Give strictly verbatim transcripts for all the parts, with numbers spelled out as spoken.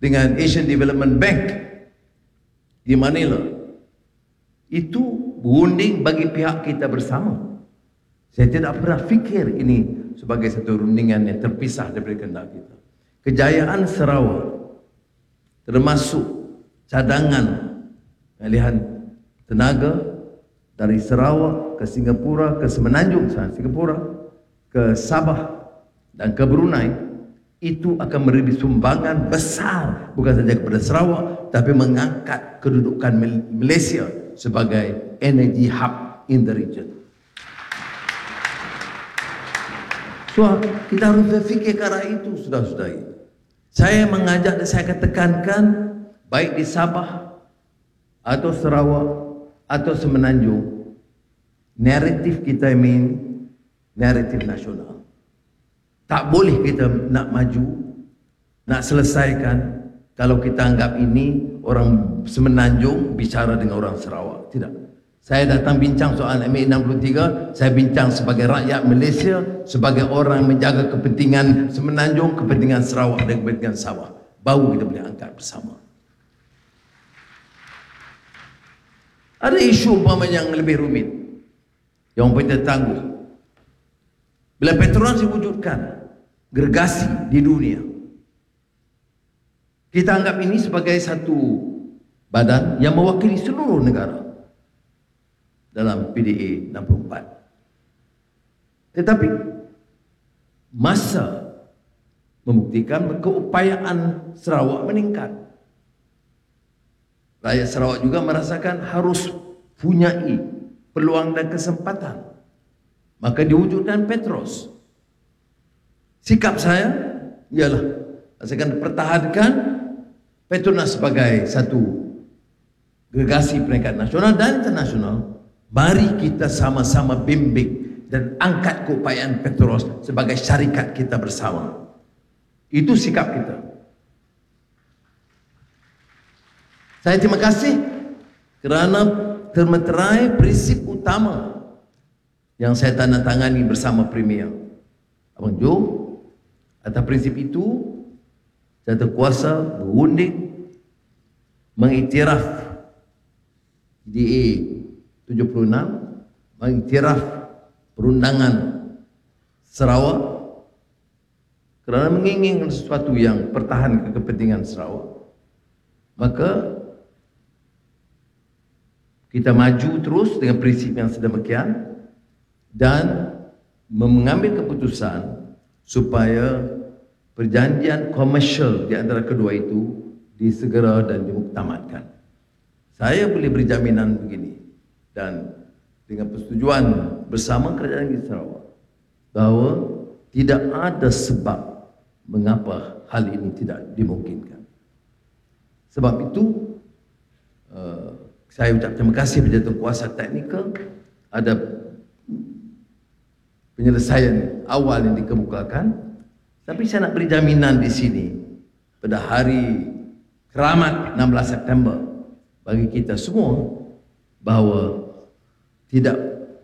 dengan Asian Development Bank di Manila, itu runding bagi pihak kita bersama. Saya tidak pernah fikir ini sebagai satu rundingan yang terpisah daripada kehendak kita. Kejayaan Sarawak termasuk cadangan pengalihan tenaga dari Sarawak ke Singapura, ke Semenanjung Singapura, ke Sabah dan ke Brunei, itu akan memberi sumbangan besar bukan saja kepada Sarawak, tapi mengangkat kedudukan Malaysia sebagai energy hub in the region. So, kita harus berfikir ke arah itu, saudara-saudari. Saya mengajak dan saya akan tekankan, baik di Sabah atau Sarawak atau Semenanjung, naratif kita ini naratif nasional. Tak boleh kita nak maju, nak selesaikan kalau kita anggap ini orang Semenanjung bicara dengan orang Sarawak. Tidak. Saya datang bincang soal M A enam puluh tiga, saya bincang sebagai rakyat Malaysia, sebagai orang menjaga kepentingan Semenanjung, kepentingan Sarawak dan kepentingan Sabah. Baru kita boleh angkat bersama. Ada isu umpamanya yang lebih rumit, yang kita tangguh. Bila Petronas diwujudkan, gergasi di dunia, kita anggap ini sebagai satu badan yang mewakili seluruh negara dalam P D A enam puluh empat. Tetapi masa membuktikan keupayaan Sarawak meningkat. Rakyat Sarawak juga merasakan harus punyai peluang dan kesempatan. Maka diwujudkan Petros. Sikap saya ialah saya akan pertahankan Petronas sebagai satu gergasi peringkat nasional dan internasional. Mari kita sama-sama bimbing dan angkat keupayaan Petros sebagai syarikat kita bersama. Itu sikap kita. Saya terima kasih kerana termeterai prinsip utama yang saya tandatangani bersama Premier Abang Jo. Atas prinsip itu, saya terkuasa berunding mengiktiraf D A tujuh puluh enam, mengiktiraf perundangan Sarawak kerana menginginkan sesuatu yang pertahankan kepentingan Sarawak. Maka kita maju terus dengan prinsip yang sedemikian dan mengambil keputusan supaya perjanjian komersial di antara kedua itu disegera dan dimuktamadkan. Saya boleh beri jaminan begini, dan dengan persetujuan bersama kerajaan negeri Sarawak, bahawa tidak ada sebab mengapa hal ini tidak dimungkinkan. Sebab itu uh, saya ucap terima kasih kepada Tuankuasa Teknikal, ada penyelesaian awal yang dikemukakan. Tapi saya nak beri jaminan di sini pada hari keramat enam belas September bagi kita semua bahawa tidak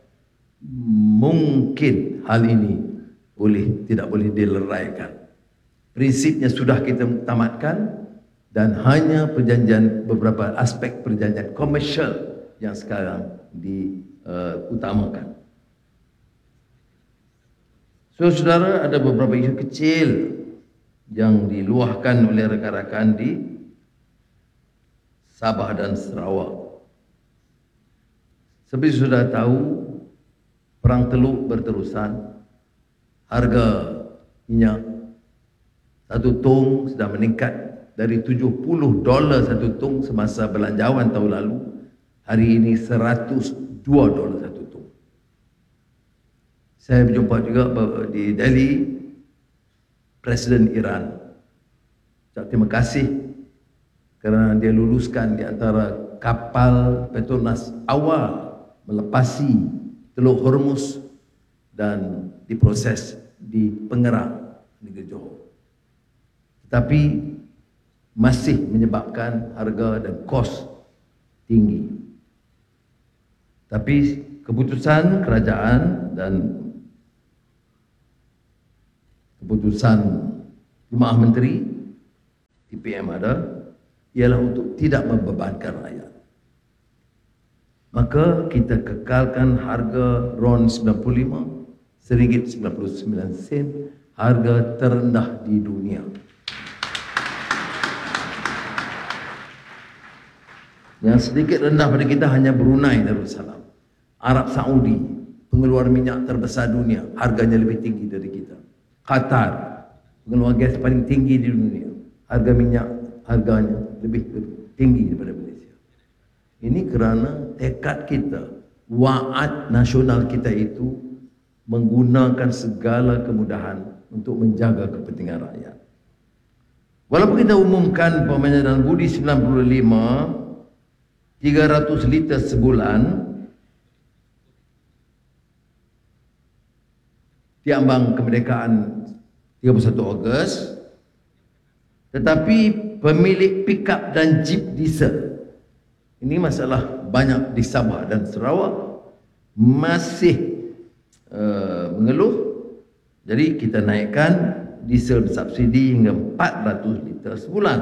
mungkin hal ini boleh tidak boleh dileraikan. Prinsipnya sudah kita tamatkan dan hanya perjanjian beberapa aspek perjanjian komersial yang sekarang diutamakan. So, saudara, ada beberapa isu kecil yang diluahkan oleh rakan-rakan di Sabah dan Sarawak. Seperti sudah tahu, perang teluk berterusan. Harga minyak satu tong sudah meningkat dari tujuh puluh dolar satu tong semasa belanjawan tahun lalu. Hari ini seratus dua dolar satu tong. Saya berjumpa juga di Delhi Presiden Iran. Terima kasih kerana dia luluskan di antara kapal Petronas awal melepasi Teluk Hormuz dan diproses di Pengerang, negeri Johor. Tetapi masih menyebabkan harga dan kos tinggi. Tapi keputusan kerajaan dan keputusan Jemaah Menteri T P M ada, ialah untuk tidak membebankan rakyat. Maka kita kekalkan harga RON sembilan puluh lima, seringgit sembilan puluh sembilan sen, harga terendah di dunia. Yang sedikit rendah pada kita hanya Brunei Darussalam. Arab Saudi, pengeluar minyak terbesar dunia, harganya lebih tinggi dari kita. Qatar, pengeluar gas paling tinggi di dunia, harga minyak harganya lebih tinggi daripada Malaysia. Ini kerana tekad kita, waad nasional kita itu menggunakan segala kemudahan untuk menjaga kepentingan rakyat. Walaupun kita umumkan umpamanya dalam budi sembilan puluh lima, tiga ratus liter sebulan, diambang kemerdekaan tiga puluh satu Ogos, tetapi pemilik pickup dan jeep diesel, ini masalah banyak di Sabah dan Sarawak, masih uh, mengeluh. Jadi kita naikkan diesel bersubsidi hingga empat ratus liter sebulan.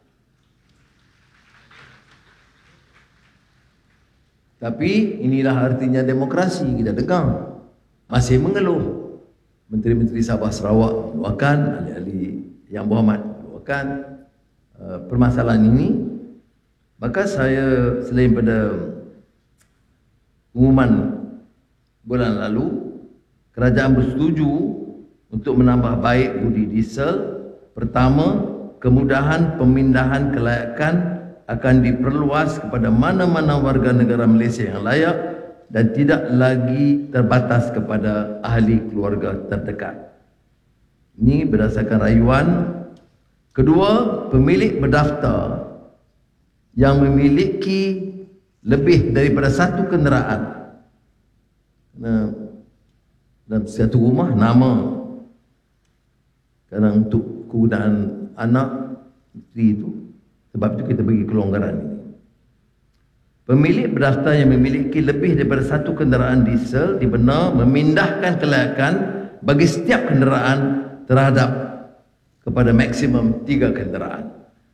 Tapi inilah artinya demokrasi, kita dengar masih mengeluh. Menteri-menteri Sabah Sarawak mendoakan, ahli-ahli yang berhormat mendoakan uh, permasalahan ini. Maka saya, selain pada pengumuman bulan lalu, kerajaan bersetuju untuk menambah baik budi diesel. Pertama, kemudahan pemindahan kelayakan akan diperluas kepada mana-mana warga negara Malaysia yang layak dan tidak lagi terbatas kepada ahli keluarga terdekat. Ini berdasarkan rayuan. Kedua, pemilik berdaftar yang memiliki lebih daripada satu kenderaan. Nah, dalam satu rumah, nama. Kerana untuk kegunaan anak isteri itu, sebab itu kita bagi kelonggaran ini. Pemilik berdaftar yang memiliki lebih daripada satu kenderaan diesel dibenar memindahkan kelayakan bagi setiap kenderaan terhadap kepada maksimum tiga kenderaan.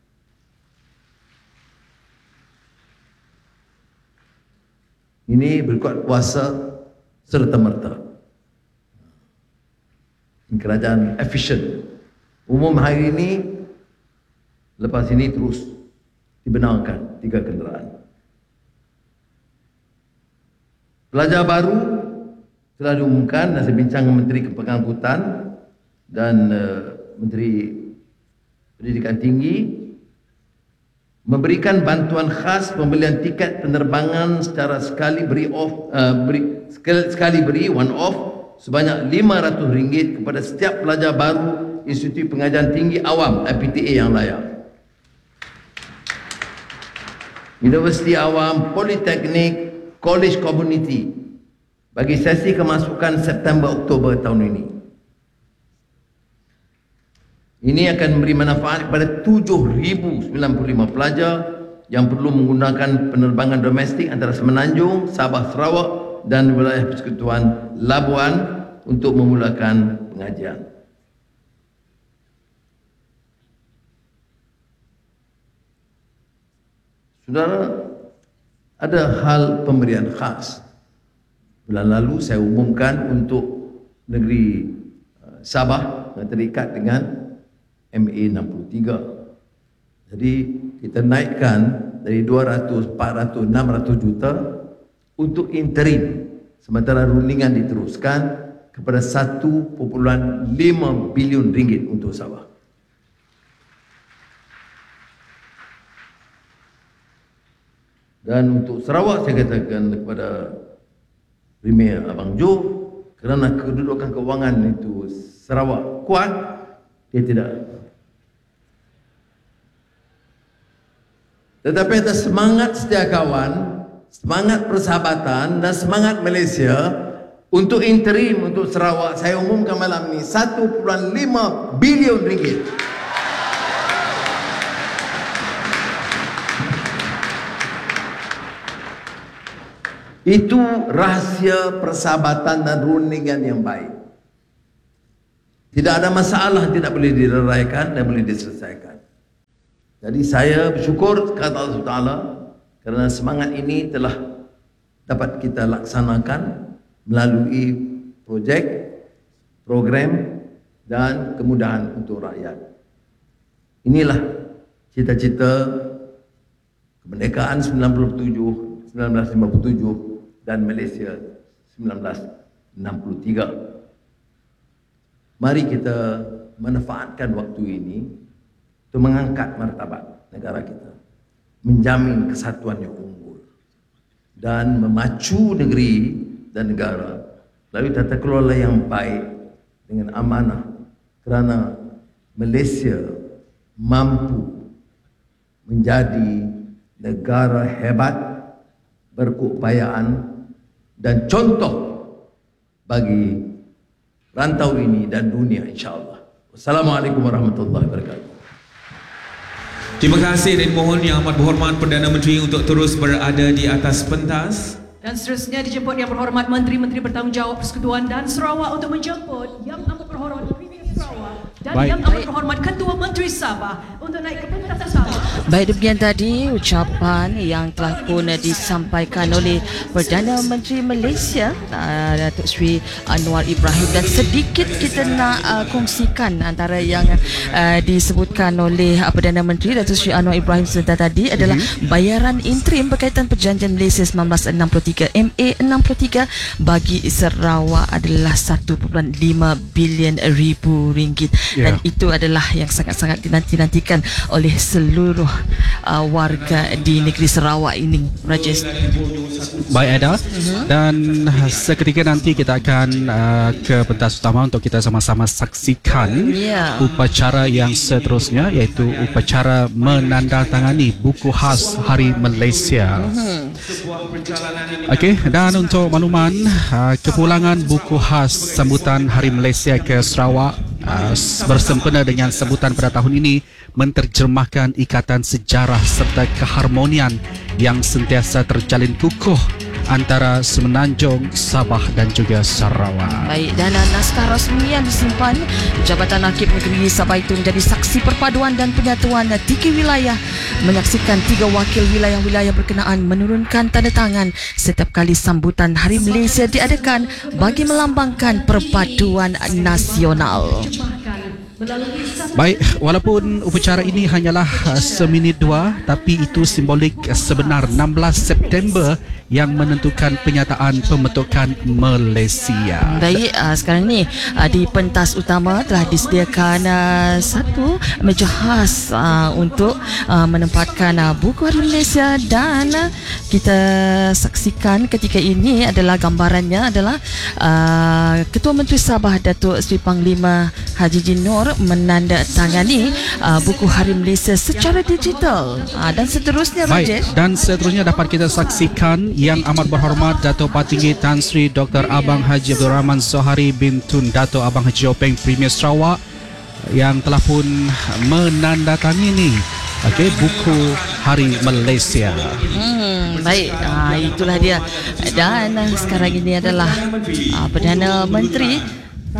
Ini berkuat kuasa serta-merta. Kerajaan efisien. Umum hari ini, lepas ini terus dibenarkan tiga kenderaan. Pelajar baru telah diumumkan dan saya bincang dengan Menteri Pengangkutan dan uh, Menteri Pendidikan Tinggi, memberikan bantuan khas pembelian tiket penerbangan secara sekali beri off uh, beri, sekali, sekali beri one off sebanyak lima ratus ringgit kepada setiap pelajar baru Institut Pengajian Tinggi Awam I P T A yang layak. Universiti Awam, Politeknik, College Community bagi sesi kemasukan September Oktober tahun ini. Ini akan memberi manfaat kepada tujuh ribu sembilan puluh lima pelajar yang perlu menggunakan penerbangan domestik antara Semenanjung, Sabah, Sarawak dan wilayah Persekutuan Labuan untuk memulakan pengajian. Saudara, ada hal pemberian khas. Bulan lalu saya umumkan untuk negeri Sabah yang terikat dengan M A enam puluh tiga. Jadi kita naikkan dari dua ratus, empat ratus, enam ratus juta untuk interim, sementara rundingan diteruskan kepada satu perpuluhan lima bilion ringgit untuk Sabah. Dan untuk Sarawak saya katakan kepada Premier Abang Jo, kerana kedudukan kewangan itu Sarawak kuat, dia tidak. Tetapi ada semangat setia kawan, semangat persahabatan dan semangat Malaysia untuk interim untuk Sarawak. Saya umumkan malam ini satu perpuluhan lima bilion ringgit. Itu rahsia persahabatan dan rundingan yang baik. Tidak ada masalah tidak boleh direraikan dan boleh diselesaikan. Jadi saya bersyukur kepada Allah subhanahu wa taala kerana semangat ini telah dapat kita laksanakan melalui projek, program dan kemudahan untuk rakyat. Inilah cita-cita kemerdekaan sembilan puluh tujuh, sembilan belas lima puluh tujuh dan Malaysia sembilan belas enam puluh tiga. Mari kita manfaatkan waktu ini untuk mengangkat martabat negara kita, menjamin kesatuan yang unggul dan memacu negeri dan negara melalui tata kelola yang baik dengan amanah, kerana Malaysia mampu menjadi negara hebat, berkeupayaan dan contoh bagi rantau ini dan dunia, insya-Allah. Wassalamualaikum warahmatullahi wabarakatuh. Terima kasih dan mohon Yang Amat Berhormat Perdana Menteri untuk terus berada di atas pentas. Dan seterusnya dijemput Yang Berhormat Menteri-Menteri Bertanggungjawab Persekutuan dan Sarawak untuk menjemput Yang Amat Berhormat Premier Sarawak dan Baik. Yang Amat Berhormat Ketua Menteri Sabah untuk naik ke pentas Sabah. Baik, demikian tadi ucapan yang telah pun disampaikan oleh Perdana Menteri Malaysia uh, Datuk Seri Anwar Ibrahim, dan sedikit kita nak uh, kongsikan antara yang uh, disebutkan oleh uh, Perdana Menteri Datuk Seri Anwar Ibrahim sebentar tadi adalah bayaran interim berkaitan perjanjian Malaysia seribu sembilan ratus enam puluh tiga M A enam puluh tiga bagi Sarawak adalah satu perpuluhan lima bilion ribu ringgit, yeah. dan itu adalah yang sangat-sangat dinanti-nantikan oleh seluruh uh, warga di negeri Sarawak ini, Rajesh. Baik Aida, uh-huh. dan seketika nanti kita akan uh, ke pentas utama untuk kita sama-sama saksikan yeah. upacara yang seterusnya, iaitu upacara menandatangani buku khas Hari Malaysia. Uh-huh. Okey, dan untuk makluman, uh, kepulangan buku khas sambutan Hari Malaysia ke Sarawak uh, bersempena dengan sambutan pada tahun ini menterjemahkan ikatan sejarah serta keharmonian yang sentiasa terjalin kukuh antara Semenanjung, Sabah dan juga Sarawak. Baik, dan naskah rasmi yang disimpan Jabatan Arkib Negeri Sabah itu menjadi saksi perpaduan dan penyatuan tiga wilayah, menyaksikan tiga wakil wilayah-wilayah berkenaan menurunkan tanda tangan setiap kali sambutan Hari Malaysia diadakan bagi melambangkan perpaduan nasional. Baik, walaupun upacara ini hanyalah uh, seminit dua, tapi itu simbolik sebenar enam belas September yang menentukan penyataan pembentukan Malaysia. Baik, uh, sekarang ni uh, di pentas utama telah disediakan uh, satu meja khas uh, untuk uh, menempatkan uh, buku Hari Malaysia, dan uh, kita saksikan ketika ini adalah gambarannya adalah uh, Ketua Menteri Sabah Datuk Seri Panglima Haji Jin Noor menandatangani uh, buku Hari Malaysia secara digital, uh, dan seterusnya. Baik, dan seterusnya dapat kita saksikan Yang Amat Berhormat Dato' Patinggi Tan Sri Doktor Abang Haji Abdul Rahman Zohari bin Tun Dato' Abang Haji Openg Premier Sarawak yang telah pun menandatangani okay, buku Hari Malaysia. Hmm, baik, uh, itulah dia. Dan uh, sekarang ini adalah uh, Perdana Menteri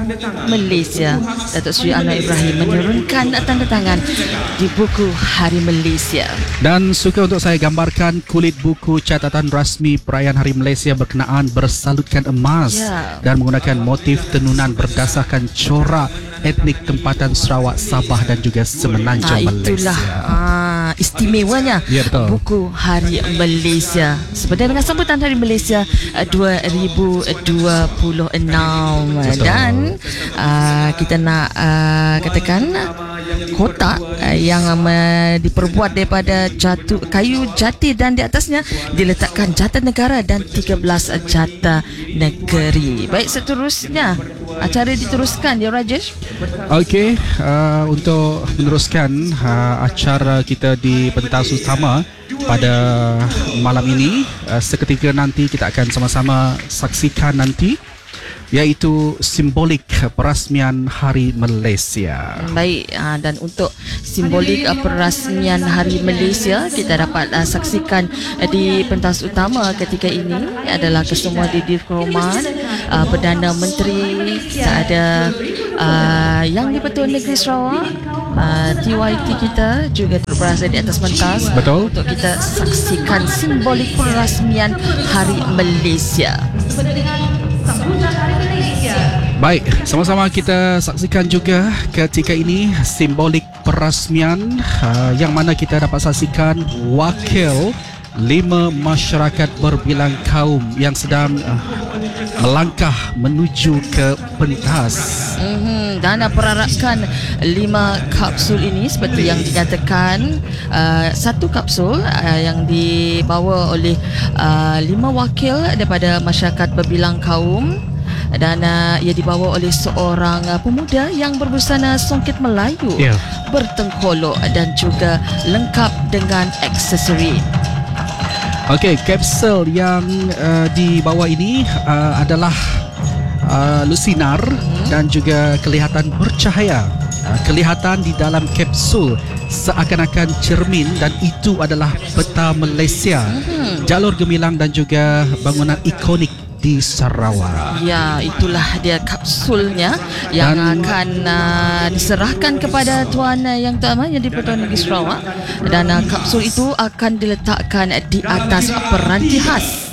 Malaysia Datuk Seri Anwar Ibrahim menurunkan tanda tangan di buku Hari Malaysia. Dan suka untuk saya gambarkan kulit buku catatan rasmi perayaan Hari Malaysia berkenaan bersalutkan emas ya. dan menggunakan motif tenunan berdasarkan corak etnik tempatan Sarawak, Sabah dan juga Semenanjung ah, itulah, Malaysia. Ah, istimewanya ya, betul. buku Hari Malaysia sebenarnya dengan sambutan Hari Malaysia dua ribu dua puluh enam. Betul. Dan uh, kita nak uh, katakan kotak uh, yang uh, diperbuat daripada jatu, kayu jati, dan di atasnya diletakkan jata negara dan tiga belas jata negeri. Baik, seterusnya acara diteruskan ya Rajesh. Okey, uh, untuk meneruskan uh, acara kita di pentas utama pada malam ini, uh, seketika nanti kita akan sama-sama saksikan nanti, iaitu simbolik perasmian Hari Malaysia. Baik, dan untuk simbolik perasmian Hari Malaysia kita dapat saksikan di pentas utama ketika ini adalah kesemua dihormat Perdana Menteri, ada uh, Yang di-Pertua Negeri Sarawak, uh, T Y T kita juga turut berada di atas pentas. Betul. Untuk kita saksikan simbolik perasmian Hari Malaysia. Baik, sama-sama kita saksikan juga ketika ini simbolik perasmian uh, yang mana kita dapat saksikan wakil lima masyarakat berbilang kaum yang sedang uh, melangkah menuju ke pentas. Mm-hmm. Dan perarakan lima kapsul ini seperti yang dinyatakan, uh, satu kapsul uh, yang dibawa oleh uh, lima wakil daripada masyarakat berbilang kaum, dan uh, ia dibawa oleh seorang uh, pemuda yang berbusana songket Melayu, Ya. bertengkolok dan juga lengkap dengan aksesori. Okey, kapsul yang uh, dibawa ini uh, adalah uh, lusinar dan juga kelihatan bercahaya. Uh, kelihatan di dalam kapsul seakan-akan cermin dan itu adalah peta Malaysia, jalur gemilang dan juga bangunan ikonik di Sarawak. Ya, itulah dia kapsulnya yang Dan- akan uh, diserahkan kepada Tuan uh, Yang Utama yang di-Pertuan Negeri Sarawak, dan uh, kapsul itu akan diletakkan di atas peranti khas.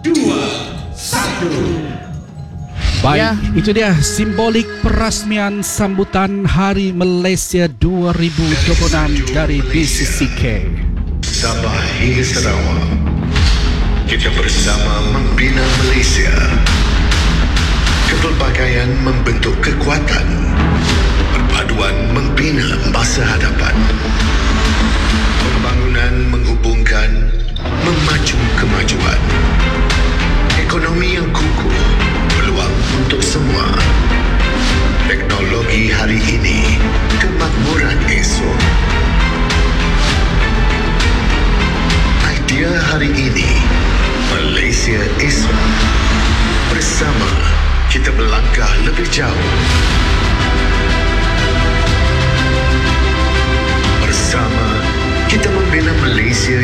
Baik, Ya. itu dia simbolik perasmian sambutan Hari Malaysia dua ribu dua puluh enam dari B C C K. Sabah hingga Sarawak, kita bersama membina Malaysia. Kepelbagaian membentuk kekuatan, perpaduan membina masa hadapan. Pembangunan menghubungkan, memacu kemajuan. Ekonomi yang kukuh, peluang untuk semua. Teknologi hari ini, kemakmuran esok. Idea hari ini, Malaysia esok. Bersama kita melangkah lebih jauh